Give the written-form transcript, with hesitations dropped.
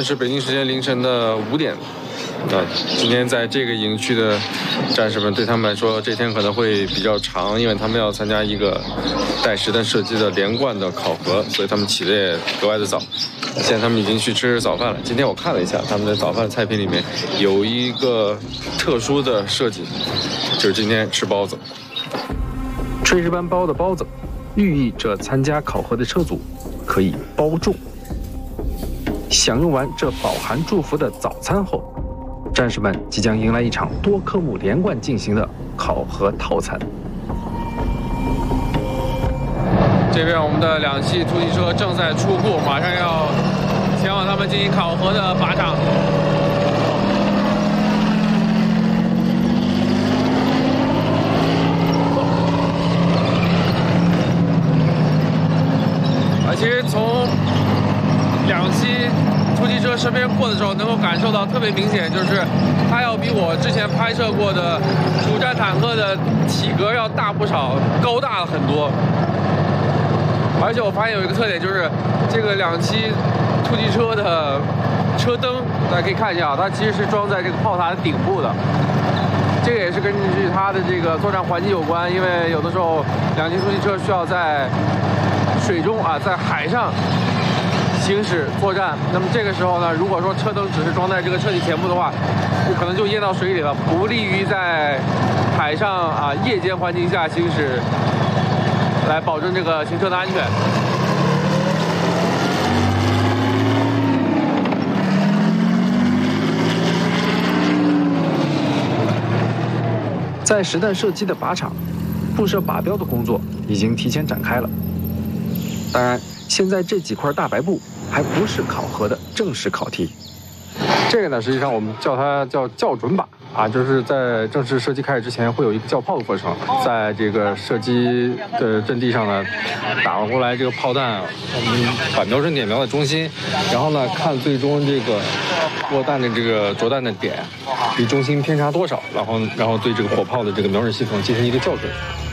是北京时间凌晨的5点。今天在这个营区的战士们，对他们来说，这天可能会比较长，因为他们要参加一个带实弹射击的连贯的考核，所以他们起得也格外的早。现在他们已经去吃早饭了。今天我看了一下，他们的早饭菜品里面有一个特殊的设计，就是今天吃包子。 炊事班包的包子，寓意着参加考核的车组可以包中。享用完这饱含祝福的早餐后，战士们即将迎来一场多科目连贯进行的考核套餐。 这边我们的2系突击车正在出库，马上要前往他们进行考核的靶场。其实从2系突击车身边过的时候，能够感受到特别明显，就是它要比我之前拍摄过的主战坦克的体格要大不少，高大了很多。而且我发现有一个特点，就是这个2系突击车的车灯，大家可以看一下啊，它其实是装在这个炮塔的顶部的。这个也是根据它的这个作战环境有关，因为有的时候2系突击车需要在水中在海上行驶作战，那么这个时候呢，如果说车灯只是装在这个车体前部的话，可能就淹到水里了，不利于在海上夜间环境下行驶，来保证这个行车的安全。 在实弹射击的靶场，布设靶标的工作已经提前展开了。当然，现在这几块大白布还不是考核的正式考题。 这个呢，实际上我们叫它叫校准靶就是在正式射击开始之前会有一个校炮的过程，在这个射击的阵地上呢，打过来这个炮弹，我们把瞄准点瞄在中心，然后呢看最终这个落弹的这个着弹的点离中心偏差多少，然后对这个火炮的这个瞄准系统进行一个校准。